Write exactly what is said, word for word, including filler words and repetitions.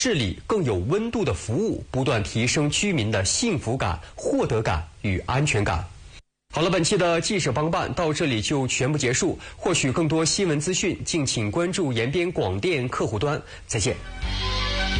治理更有温度的服务，不断提升居民的幸福感、获得感与安全感。好了，本期的记者帮办到这里就全部结束。获取更多新闻资讯，敬请关注延边广电客户端。再见。